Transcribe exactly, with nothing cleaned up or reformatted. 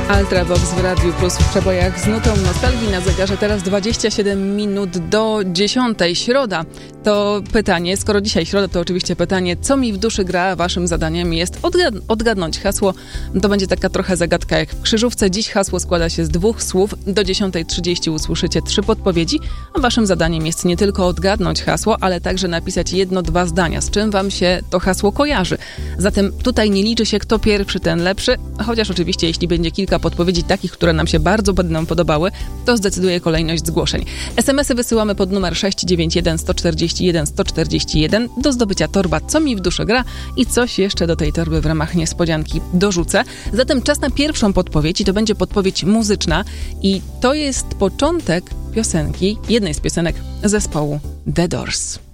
Ultravox w Radiu Plus w przebojach z nutą nostalgii na zegarze. Teraz dwadzieścia siedem minut do dziesiątej. Środa to pytanie, skoro dzisiaj środa, to oczywiście pytanie, co mi w duszy gra. Waszym zadaniem jest odgad- odgadnąć hasło. To będzie taka trochę zagadka jak w krzyżówce. Dziś hasło składa się z dwóch słów. Do dziesiątej trzydzieści usłyszycie trzy podpowiedzi, a waszym zadaniem jest nie tylko odgadnąć hasło, ale także napisać jedno, dwa zdania, z czym wam się to hasło kojarzy. Zatem tutaj nie liczy się kto pierwszy, ten lepszy, chociaż oczywiście jeśli będzie kilka podpowiedzi takich, które nam się bardzo będą podobały, to zdecyduje kolejność zgłoszeń. es em esy wysyłamy pod numer sześć dziewięć jeden sto czterdzieści jeden sto czterdzieści jeden do zdobycia torba Co mi w duszy gra i coś jeszcze do tej torby w ramach niespodzianki dorzucę. Zatem czas na pierwszą podpowiedź i to będzie podpowiedź muzyczna i to jest początek piosenki, jednej z piosenek zespołu The Doors.